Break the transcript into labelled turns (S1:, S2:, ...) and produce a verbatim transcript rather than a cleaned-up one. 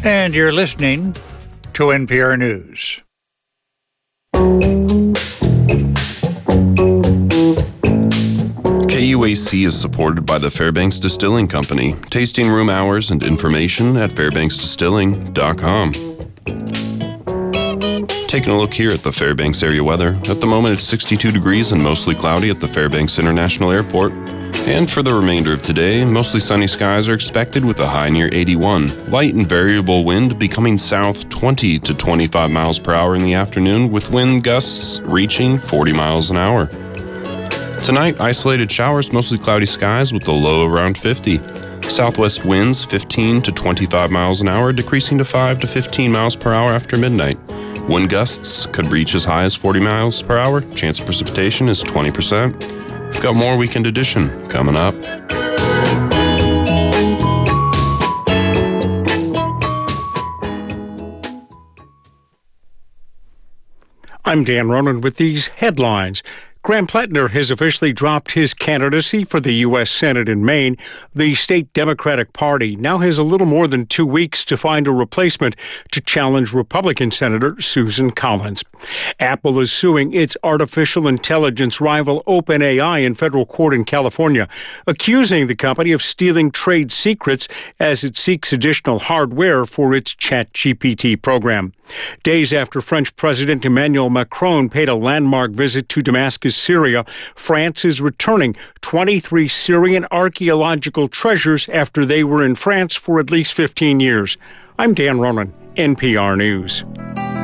S1: And you're listening to N P R News.
S2: K U A C is supported by the Fairbanks Distilling Company. Tasting room hours and information at fairbanks distilling dot com. Taking a look here at the Fairbanks area weather. At the moment, it's sixty-two degrees and mostly cloudy at the Fairbanks International Airport. And for the remainder of today, mostly sunny skies are expected with a high near eighty-one. Light and variable wind becoming south twenty to twenty-five miles per hour in the afternoon, with wind gusts reaching forty miles an hour. Tonight, isolated showers, mostly cloudy skies with a low around fifty. Southwest winds fifteen to twenty-five miles an hour, decreasing to five to fifteen miles per hour after midnight. Wind gusts could reach as high as forty miles per hour. Chance of precipitation is twenty percent. We've got more Weekend Edition coming up.
S3: I'm Dan Ronan with these headlines. Graham Plattner has officially dropped his candidacy for the U S Senate in Maine. The state Democratic Party now has a little more than two weeks to find a replacement to challenge Republican Senator Susan Collins. Apple is suing its artificial intelligence rival OpenAI in federal court in California, accusing the company of stealing trade secrets as it seeks additional hardware for its ChatGPT program. Days after French President Emmanuel Macron paid a landmark visit to Damascus, Syria, France is returning twenty-three Syrian archaeological treasures after they were in France for at least fifteen years. I'm Dan Ronan, N P R News.